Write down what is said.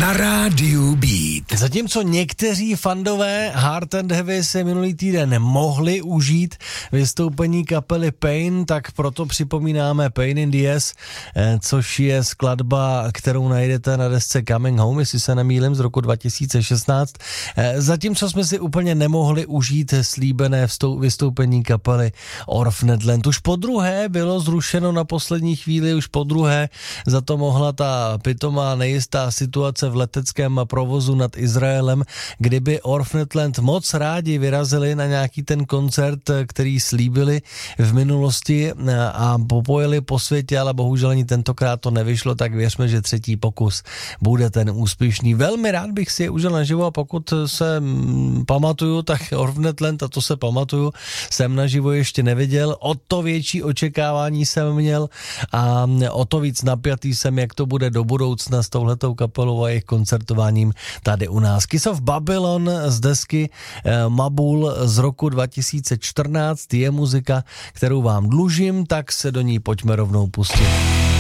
Na rádiu Beat. Zatímco někteří fandové Hard and Heavy se minulý týden mohli užít vystoupení kapely Pain, tak proto připomínáme Pain in the Ass, což je skladba, kterou najdete na desce Coming Home, jestli se nemýlím, z roku 2016. Zatímco jsme si úplně nemohli užít slíbené vystoupení kapely Orphaned Land. Už podruhé bylo zrušeno na poslední chvíli, už podruhé za to mohla ta pitomá nejistá situace v leteckém provozu nad Izraelem, kdyby Orphaned Land moc rádi vyrazili na nějaký ten koncert, který slíbili v minulosti a popojili po světě, ale bohužel ani tentokrát to nevyšlo, tak věřme, že třetí pokus bude ten úspěšný. Velmi rád bych si je užil naživo a pokud se pamatuju, tak Orphaned Land, a to se pamatuju, jsem naživo ještě neviděl. O to větší očekávání jsem měl a o to víc napjatý jsem, jak to bude do budoucna s touhletou kapelou a jejich koncertováním tady u nás. Kiss of Babylon z desky Mabul z roku 2014 je muzika, kterou vám dlužím, tak se do ní pojďme rovnou pustit.